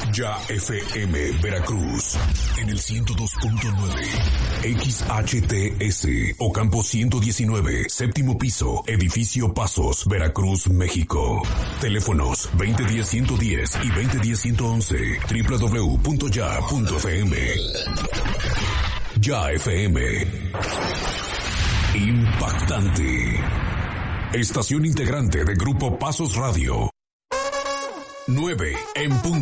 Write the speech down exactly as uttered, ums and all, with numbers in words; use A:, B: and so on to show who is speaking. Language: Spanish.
A: Ya F M Veracruz en el ciento dos punto nueve, X H T S Ocampo ciento diecinueve, séptimo piso, edificio Pasos, Veracruz, México. Teléfonos veinte diez ciento diez y veinte diez ciento once, doble u doble u doble u punto ya punto f m. Ya F M. Impactante. Estación integrante de Grupo Pasos Radio. nueve en punto.